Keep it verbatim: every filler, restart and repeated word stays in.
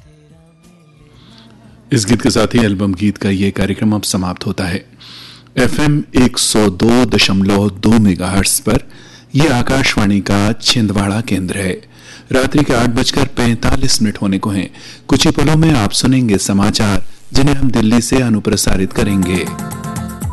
इस गीत के साथ ही एल्बम गीत का ये कार्यक्रम अब समाप्त होता है। एफएम एक सौ दो दशमलव दो मेगाहर्ट्ज पर यह आकाशवाणी का छिंदवाड़ा केंद्र है। रात्रि के आठ बजकर पैंतालीस मिनट होने को हैं। कुछ ही पलों में आप सुनेंगे समाचार, जिन्हें हम दिल्ली से अनुप्रसारित करेंगे।